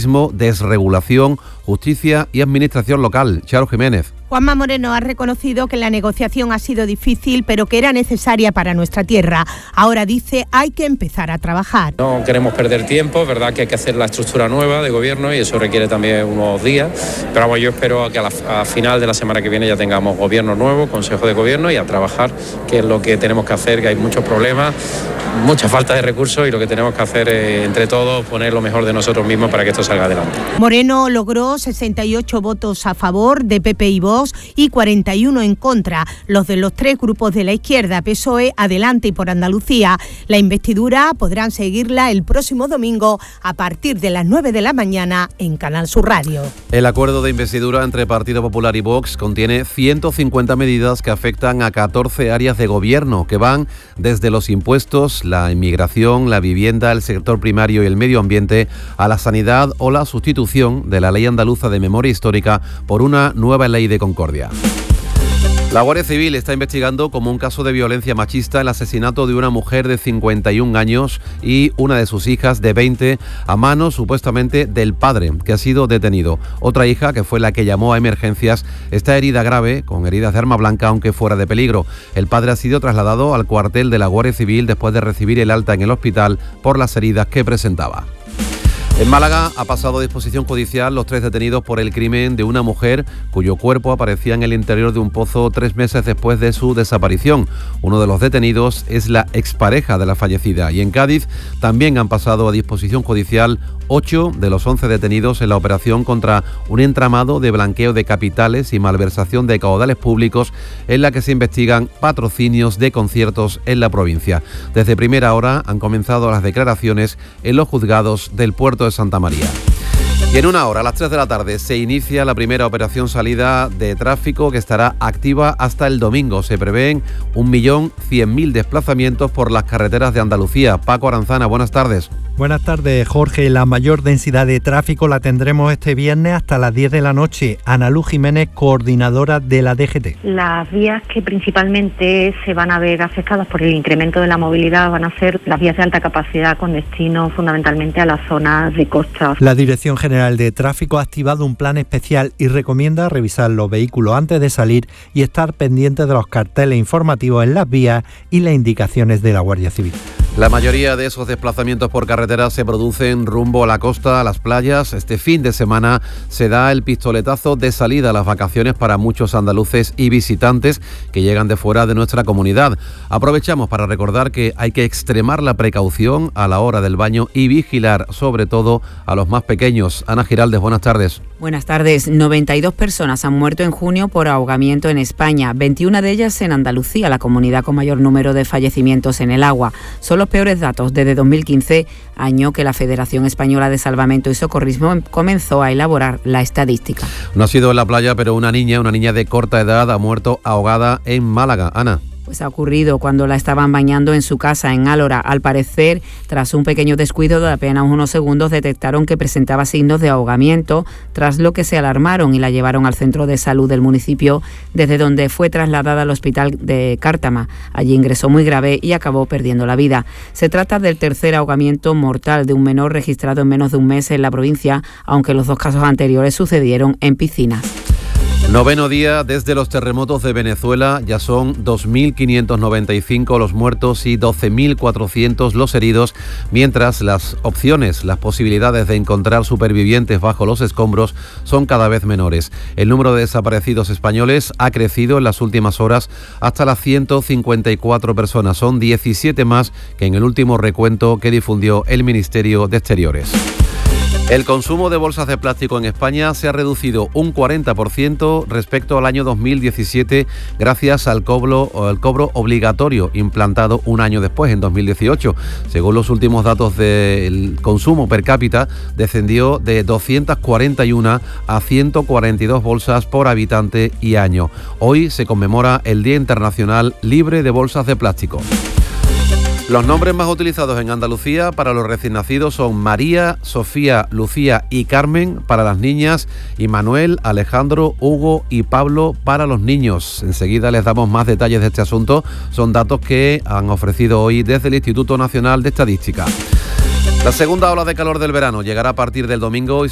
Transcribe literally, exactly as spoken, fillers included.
turismo, desregulación, justicia y administración local. Charo Jiménez. Juanma Moreno ha reconocido que la negociación ha sido difícil, pero que era necesaria para nuestra tierra. Ahora dice, hay que empezar a trabajar. No queremos perder tiempo, es verdad que hay que hacer la estructura nueva de gobierno y eso requiere también unos días, pero vamos, yo espero que a la a final de la semana que viene ya tengamos gobierno nuevo, consejo de gobierno y a trabajar, que es lo que tenemos que hacer, que hay muchos problemas, mucha falta de recursos y lo que tenemos que hacer es, entre todos, poner lo mejor de nosotros mismos para que esto salga adelante. Moreno logró sesenta y ocho votos a favor de P P y Vox y cuarenta y uno en contra, los de los tres grupos de la izquierda, P S O E, Adelante y Por Andalucía. La investidura podrán seguirla el próximo domingo a partir de las nueve de la mañana en Canal Sur Radio. El acuerdo de investidura entre Partido Popular y Vox contiene ciento cincuenta medidas que afectan a catorce áreas de gobierno, que van desde los impuestos, la inmigración, la vivienda, el sector primario y el medio ambiente, a la sanidad o la sustitución de la Ley Andaluza de Memoria Histórica por una nueva Ley de Concordia. La Guardia Civil está investigando como un caso de violencia machista el asesinato de una mujer de cincuenta y un años y una de sus hijas de veinte a manos supuestamente del padre, que ha sido detenido. Otra hija, que fue la que llamó a emergencias, está herida grave, con heridas de arma blanca, aunque fuera de peligro. El padre ha sido trasladado al cuartel de la Guardia Civil después de recibir el alta en el hospital por las heridas que presentaba. En Málaga ha pasado a disposición judicial los tres detenidos por el crimen de una mujer cuyo cuerpo aparecía en el interior de un pozo tres meses después de su desaparición. Uno de los detenidos es la expareja de la fallecida. Y en Cádiz también han pasado a disposición judicial ocho de los once detenidos en la operación contra un entramado de blanqueo de capitales y malversación de caudales públicos en la que se investigan patrocinios de conciertos en la provincia. Desde primera hora han comenzado las declaraciones en los juzgados del puerto de Santa María. Y en una hora, a las tres de la tarde, se inicia la primera operación salida de tráfico que estará activa hasta el domingo. Se prevén un millón cien mil desplazamientos por las carreteras de Andalucía. Paco Aranzana, buenas tardes. Buenas tardes, Jorge. La mayor densidad de tráfico la tendremos este viernes hasta las diez de la noche. Ana Luz Jiménez, coordinadora de la D G T. Las vías que principalmente se van a ver afectadas por el incremento de la movilidad van a ser las vías de alta capacidad con destino fundamentalmente a las zonas de costa. La Dirección General de Tráfico ha activado un plan especial y recomienda revisar los vehículos antes de salir y estar pendientes de los carteles informativos en las vías y las indicaciones de la Guardia Civil. La mayoría de esos desplazamientos por carretera se producen rumbo a la costa, a las playas. Este fin de semana se da el pistoletazo de salida a las vacaciones para muchos andaluces y visitantes que llegan de fuera de nuestra comunidad. Aprovechamos para recordar que hay que extremar la precaución a la hora del baño y vigilar sobre todo a los más pequeños. Ana Giraldez, buenas tardes. Buenas tardes. noventa y dos personas han muerto en junio por ahogamiento en España, veintiuna de ellas en Andalucía, la comunidad con mayor número de fallecimientos en el agua. Son los peores datos desde dos mil quince, año que la Federación Española de Salvamento y Socorrismo comenzó a elaborar la estadística. No ha sido en la playa, pero una niña, una niña de corta edad ha muerto ahogada en Málaga. Ana. Pues ha ocurrido cuando la estaban bañando en su casa en Álora. Al parecer, tras un pequeño descuido de apenas unos segundos, detectaron que presentaba signos de ahogamiento, tras lo que se alarmaron y la llevaron al centro de salud del municipio, desde donde fue trasladada al hospital de Cártama. Allí ingresó muy grave y acabó perdiendo la vida. Se trata del tercer ahogamiento mortal de un menor registrado en menos de un mes en la provincia, aunque los dos casos anteriores sucedieron en piscinas. Noveno día desde los terremotos de Venezuela, ya son dos mil quinientos noventa y cinco los muertos y doce mil cuatrocientos los heridos, mientras las opciones, las posibilidades de encontrar supervivientes bajo los escombros son cada vez menores. El número de desaparecidos españoles ha crecido en las últimas horas hasta las ciento cincuenta y cuatro personas, son diecisiete más que en el último recuento que difundió el Ministerio de Exteriores. El consumo de bolsas de plástico en España se ha reducido un cuarenta por ciento respecto al año dos mil diecisiete gracias al cobro, al cobro obligatorio implantado un año después, en dos mil dieciocho. Según los últimos datos del consumo per cápita, descendió de doscientas cuarenta y una a ciento cuarenta y dos bolsas por habitante y año. Hoy se conmemora el Día Internacional Libre de Bolsas de Plástico. Los nombres más utilizados en Andalucía para los recién nacidos son María, Sofía, Lucía y Carmen para las niñas y Manuel, Alejandro, Hugo y Pablo para los niños. Enseguida les damos más detalles de este asunto. Son datos que han ofrecido hoy desde el Instituto Nacional de Estadística. La segunda ola de calor del verano llegará a partir del domingo y